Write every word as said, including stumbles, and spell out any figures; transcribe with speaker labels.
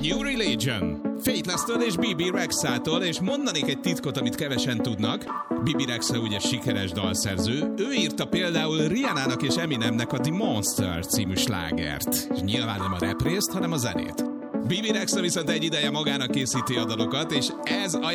Speaker 1: New Religion. Faithless-től és bé bé Rexától, és mondanék egy titkot, amit kevesen tudnak. bé bé Rexa ugye sikeres dalszerző, ő írta például Rihannának és Eminemnek a The Monster című slágert. És nyilván nem a rap részt, hanem a zenét. bé bé Rexa viszont egy ideje magának készíti a dalokat, és ez a